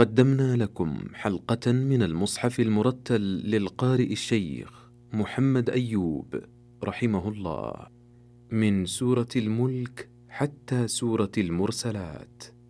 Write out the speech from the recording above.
قدمنا لكم حلقة من المصحف المرتل للقارئ الشيخ محمد أيوب رحمه الله، من سورة الملك حتى سورة المرسلات.